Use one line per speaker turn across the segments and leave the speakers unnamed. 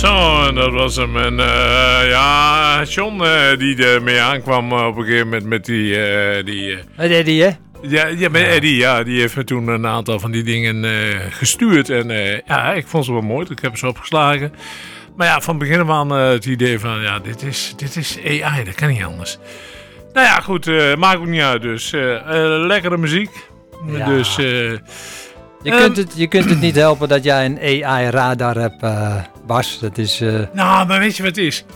Zo, en dat was hem. En ja, John die ermee aankwam op een gegeven moment met die...
Met Eddie, hè?
Ja, met Eddie, ja. Die heeft me toen een aantal van die dingen gestuurd. En ja, ik vond ze wel mooi. Ik heb ze opgeslagen. Maar ja, van begin af aan het idee van... Ja, dit is AI, dat kan niet anders. Nou ja, goed. Maakt ook niet uit. Dus lekkere muziek.
Ja.
Dus...
Je kunt het niet helpen dat jij een AI-radar hebt, Bas. Dat is...
Nou, maar weet je wat het is?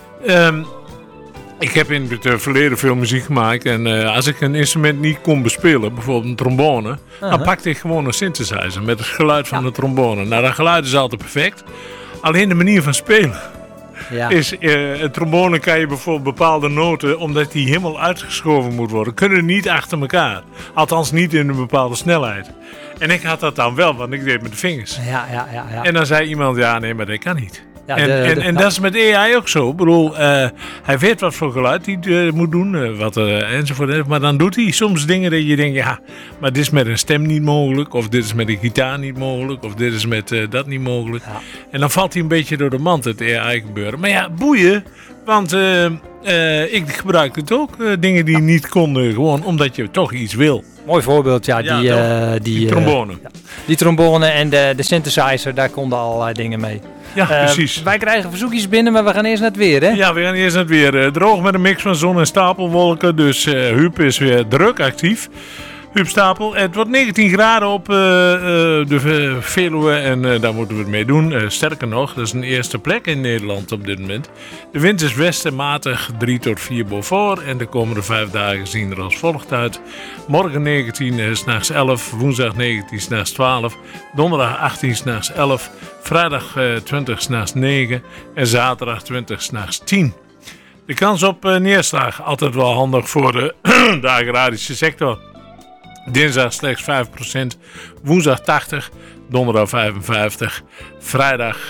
Ik heb in het verleden veel muziek gemaakt. En als ik een instrument niet kon bespelen, bijvoorbeeld een trombone... dan pakte ik gewoon een synthesizer met het geluid van de trombone. Nou, dat geluid is altijd perfect. Alleen de manier van spelen is... een trombone kan je bijvoorbeeld bepaalde noten... omdat die helemaal uitgeschoven moet worden... kunnen niet achter elkaar. Althans niet in een bepaalde snelheid. En ik had dat dan wel, want ik deed met de vingers.
Ja.
En dan zei iemand, ja nee, maar dat kan niet.
Ja,
en dat is met AI ook zo. Ik bedoel, hij weet wat voor geluid hij moet doen, enzovoort. Maar dan doet hij soms dingen dat je denkt, ja, maar dit is met een stem niet mogelijk. Of dit is met een gitaar niet mogelijk. Of dit is met dat niet mogelijk. Ja. En dan valt hij een beetje door de mand, het AI gebeuren. Maar ja, boeien, want ik gebruik het ook. Dingen die niet konden, gewoon omdat je toch iets wil.
Mooi voorbeeld, ja. Die
trombone.
Die trombone en de synthesizer, daar konden allerlei dingen mee.
Ja, precies.
Wij krijgen verzoekjes binnen, maar we gaan eerst naar het weer, hè?
Ja, we gaan eerst naar het weer. Droog met een mix van zon en stapelwolken. Dus Huub is weer druk actief. Huub Stapel. Het wordt 19 graden op de Veluwe en daar moeten we het mee doen. Sterker nog, dat is een eerste plek in Nederland op dit moment. De wind is westenmatig 3 tot 4 Beaufort en de komende 5 dagen zien er als volgt uit. Morgen 19 s'nachts 11, woensdag 19 s'nachts 12, donderdag 18 s'nachts 11, vrijdag 20 s'nachts 9 en zaterdag 20 s'nachts 10. De kans op neerslag altijd wel handig voor de agrarische sector. Dinsdag slechts 5%, woensdag 80%, donderdag 55%, vrijdag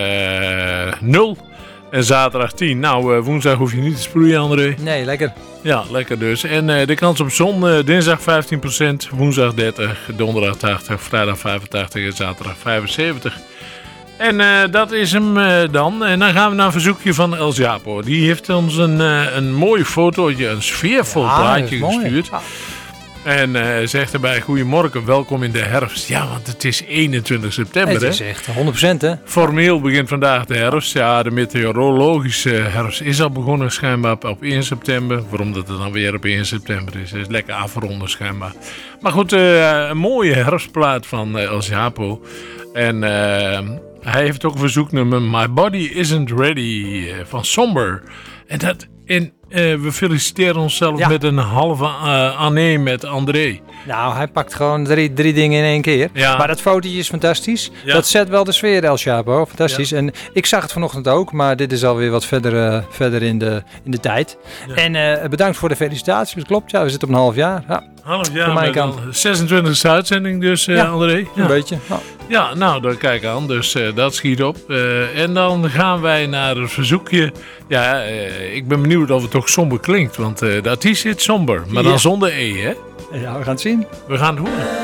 0% en zaterdag 10%. Nou, woensdag hoef je niet te sproeien, André.
Nee, lekker.
Ja, lekker dus. En de kans op zon, dinsdag 15%, woensdag 30%, donderdag 80%, vrijdag 85% en zaterdag 75%. En dat is hem dan. En dan gaan we naar een verzoekje van Els Japo. Die heeft ons een mooi fotootje, een sfeervol plaatje gestuurd. Ja. En zegt erbij, goedemorgen, welkom in de herfst. Ja, want het is 21 september, hè?
Het is echt 100%, hè?
Formeel begint vandaag de herfst. Ja, de meteorologische herfst is al begonnen schijnbaar op 1 september. Waarom dat het dan weer op 1 september is. Het is lekker afronden schijnbaar. Maar goed, een mooie herfstplaat van Els Japo. En hij heeft ook een verzoeknummer, My Body Isn't Ready, van Somber. En dat... we feliciteren onszelf met een halve année met André.
Nou, hij pakt gewoon drie dingen in één keer. Ja. Maar dat fotootje is fantastisch. Ja. Dat zet wel de sfeer, El Chapo. Fantastisch. Ja. En ik zag het vanochtend ook, maar dit is alweer wat verder in de tijd. Ja. En bedankt voor de felicitaties. Dat klopt, ja, we zitten op een half jaar. Ja.
Half jaar, mijn kant. 26e uitzending dus, André. Ja.
Een beetje. Ja.
Ja, nou, dan kijk aan. Dus dat schiet op. En dan gaan wij naar het verzoekje. Ja, ik ben benieuwd of het toch somber klinkt. Want dat is het somber. Maar dan zonder E, hè?
Ja, we gaan het zien.
We gaan het horen.